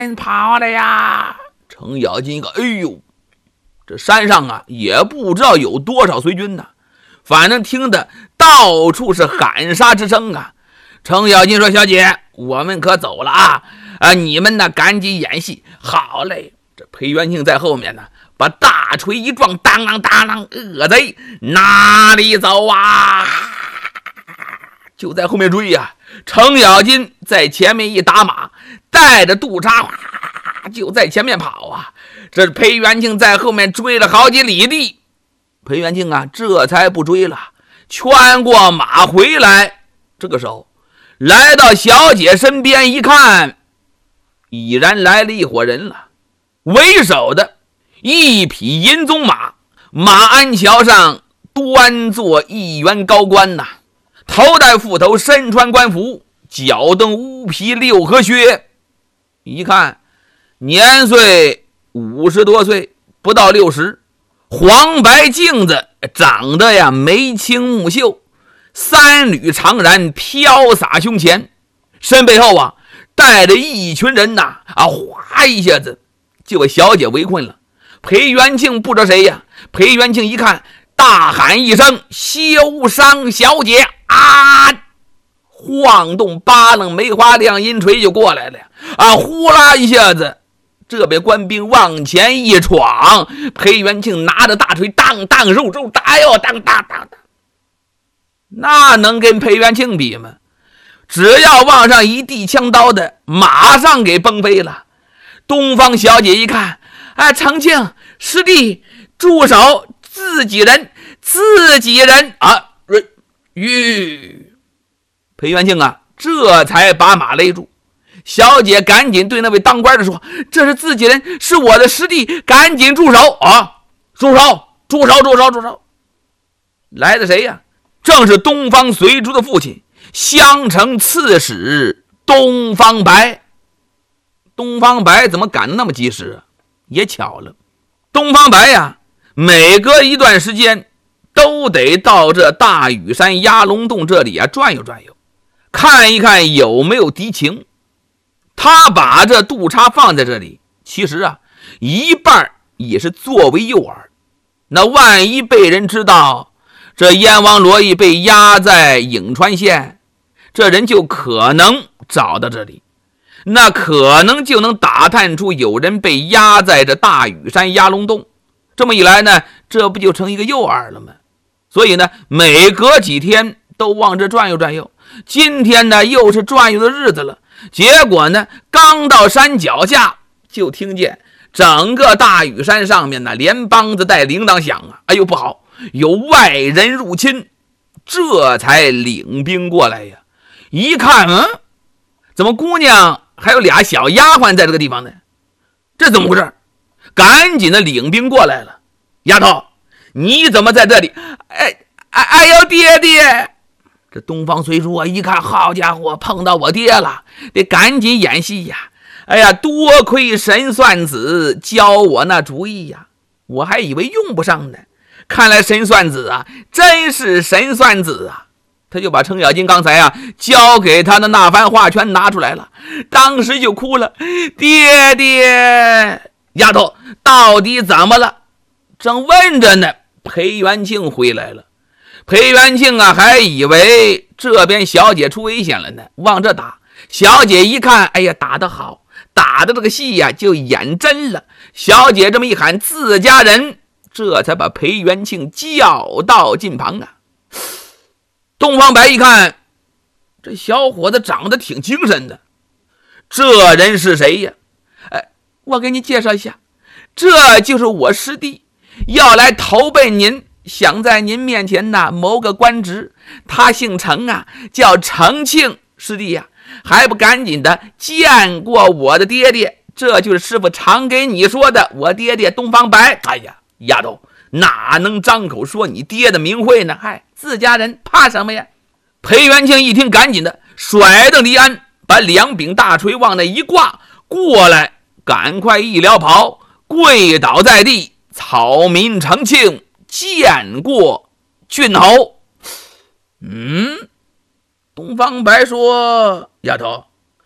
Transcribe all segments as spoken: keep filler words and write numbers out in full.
跑了呀！程咬金一个，哎呦，这山上啊也不知道有多少随军呢，反正听得到处是喊杀之声啊。程咬金说：“小姐，我们可走了啊！啊，你们呢赶紧演戏。”好嘞，这裴元庆在后面呢，把大锤一撞，当啷当啷，恶贼哪里走啊？就在后面追呀、啊！程咬金在前面一打马，带着杜叉就在前面跑啊！这裴元庆在后面追了好几里地，裴元庆啊这才不追了，圈过马回来。这个时候来到小姐身边一看，已然来了一伙人了。为首的一匹银鬃马，马鞍桥上端坐一员高官呐、啊，头戴斧头，身穿官服，脚蹬乌皮六合靴，一看年岁五十多岁，不到六十，黄白镜子，长得呀眉清目秀，三缕长髯飘洒胸前，身背后啊带着一群人呐，啊哗一下子就把小姐围困了。裴元庆不知道谁呀，裴元庆一看，大喊一声：“休伤小姐！”啊！晃动八棱梅花亮银锤就过来了啊！呼啦一下子，这被官兵往前一闯，裴元庆拿着大锤，当当肉肉打哟，当当当当，那能跟裴元庆比吗？只要往上一递枪刀的，马上给崩飞了。东方小姐一看，啊，程庆师弟住手，自己人自己人啊！吁，裴元庆啊这才把马勒住。小姐赶紧对那位当官的说：“这是自己人，是我的师弟，赶紧住手啊！住手住手住手住手！”来的谁呀？正是东方随珠的父亲，襄城刺史东方白。东方白怎么赶得那么及时啊？也巧了，东方白呀每隔一段时间都得到这大屿山压龙洞这里啊转悠转悠，看一看有没有敌情。他把这杜叉放在这里，其实啊一半也是作为诱饵。那万一被人知道这燕王罗毅被压在颍川县，这人就可能找到这里，那可能就能打探出有人被压在这大屿山压龙洞。这么一来呢，这不就成一个诱饵了吗？所以呢每隔几天都往这转悠转悠。今天呢又是转悠的日子了，结果呢刚到山脚下，就听见整个大屿山上面呢连梆子带铃铛响啊！哎呦不好，有外人入侵。这才领兵过来呀。一看，嗯，怎么姑娘还有俩小丫鬟在这个地方呢？这怎么回事？赶紧的领兵过来了。丫头，你怎么在这里？哎哎哎呦爹爹！这东方随珠啊一看，好家伙，碰到我爹了，得赶紧演戏呀。哎呀，多亏神算子教我那主意呀，我还以为用不上呢。看来神算子啊真是神算子啊。他就把程咬金刚才啊交给他的那番话全拿出来了，当时就哭了。爹爹，丫头到底怎么了？正问着呢，裴元庆回来了。裴元庆啊还以为这边小姐出危险了呢，往这打。小姐一看，哎呀打得好，打的这个戏呀、啊、就演真了。小姐这么一喊自家人，这才把裴元庆叫到近旁啊。东方白一看，这小伙子长得挺精神的，这人是谁呀？哎，我给你介绍一下，这就是我师弟，要来投奔您，想在您面前呢谋个官职。他姓程啊，叫程庆。师弟呀、啊，还不赶紧的见过我的爹爹？这就是师傅常给你说的，我爹爹东方白。哎呀，丫头哪能张口说你爹的名讳呢？嗨，自家人怕什么呀？裴元庆一听，赶紧的甩蹬离鞍，把两柄大锤往那一挂，过来，赶快一撩袍，跪倒在地。草民程庆见过郡侯。嗯，东方白说：丫头，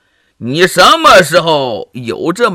你什么时候有这么